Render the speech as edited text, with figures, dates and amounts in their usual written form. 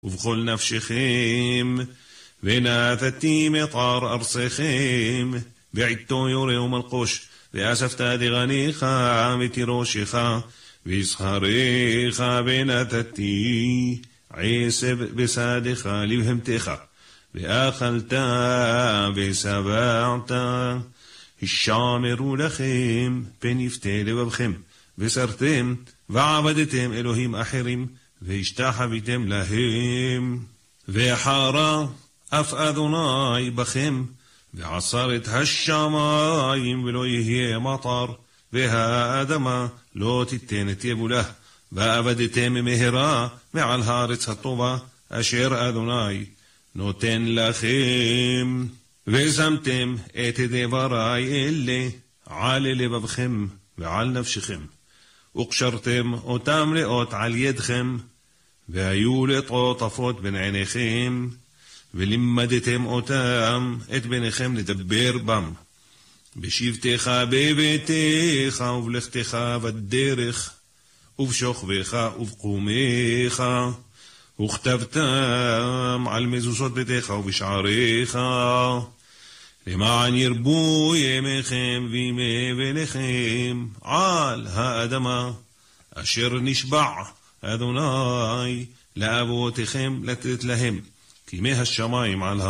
ובכל נפשכם, ונתתי מטר ארצכם, ועיתו יורה ומלקוש, ואספת דגניך ותירושך, וזכריך ונתתי, עשב בשדך לבהמתך, ואכלת ושבעת, השמרו לכם פן יפתה לבבכם, וסרתם ועבדתם אלוהים אחרים, והשתחוויתם להם, וחרה אף אדוני בכם, ועצר את השמיים ולא יהיה מטר, והאדמה לא תיתן את יבולה, ועבדתם מהרה מעל הארץ הטובה, אשר אדוני נותן לכם, ושמתם את דברי אלה על לבבכם ועל נפשכם, וקשרתם אותם לאות על ידכם, והיו לטוטפות בין עיניכם, ולימדתם אותם את בניכם לדבר בם, בשבתך בביתך, ובלכתך בדרך, ובשוכבך ובקומך, וכתבתם על מזוזות ביתך ובשעריך, למען ירבו ימיכם וימי בניכם על האדמה, אשר נשבע אדוני לאבותיכם לתת להם, כימי השמיים על